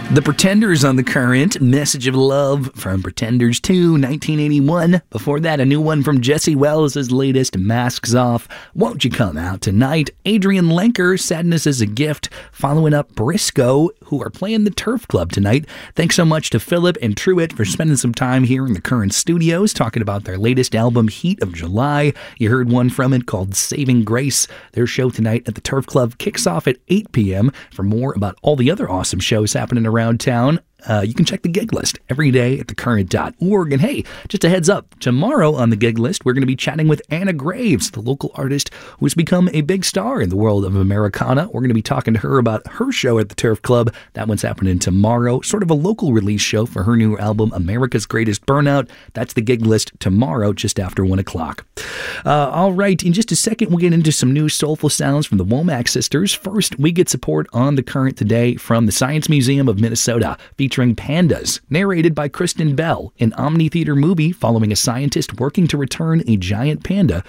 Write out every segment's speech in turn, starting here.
The Pretenders on The Current, Message of Love from Pretenders 2, 1981. Before that, a new one from Jesse Wells' latest, Masks Off, Won't You Come Out Tonight. Adrian Lenker, Sadness is a Gift, following up Briscoe, who are playing the Turf Club tonight. Thanks so much to Philip and Truett for spending some time here in the Current studios, talking about their latest album, Heat of July. You heard one from it called Saving Grace. Their show tonight at the Turf Club kicks off at 8 p.m. For more about all the other awesome shows happening around town, you can check the gig list every day at thecurrent.org. And hey, just a heads up, tomorrow on the gig list, we're going to be chatting with Anna Graves, the local artist who's become a big star in the world of Americana. We're going to be talking to her about her show at the Turf Club. That one's happening tomorrow, sort of a local release show for her new album, America's Greatest Burnout. That's the gig list tomorrow, just after 1 o'clock. All right, in just a second, we'll get into some new soulful sounds from the Womack Sisters. First, we get support on The Current today from the Science Museum of Minnesota, featuring Pandas, narrated by Kristen Bell, an Omni Theater movie following a scientist working to return giant pandas,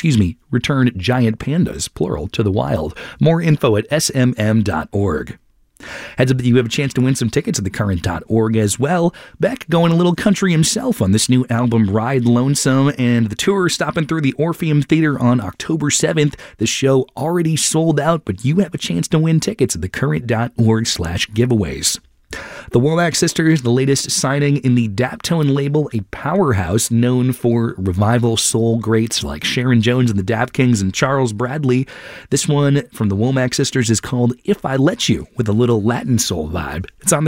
plural, to the wild. More info at smm.org. Heads up that you have a chance to win some tickets at thecurrent.org as well. Beck going a little country himself on this new album, Ride Lonesome, and the tour stopping through the Orpheum Theater on October 7th. The show already sold out, but you have a chance to win tickets at thecurrent.org/giveaways. The Womack Sisters, the latest signing in the Daptone label, a powerhouse known for revival soul greats like Sharon Jones and the Dap Kings and Charles Bradley. This one from the Womack Sisters is called If I Let You, with a little Latin soul vibe. It's on the